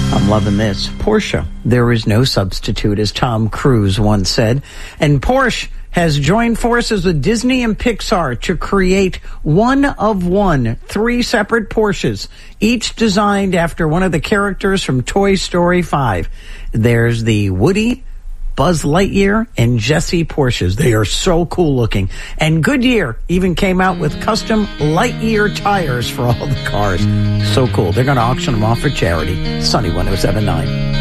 I'm loving this. Porsche, there is no substitute, as Tom Cruise once said. And Porsche has joined forces with Disney and Pixar to create one of one, 3 separate Porsches, each designed after one of the characters from Toy Story 5. There's the Woody, Buzz Lightyear, and Jessie Porsches. They are so cool looking. And Goodyear even came out with custom Lightyear tires for all the cars. So cool. They're going to auction them off for charity. Sunny 107.9.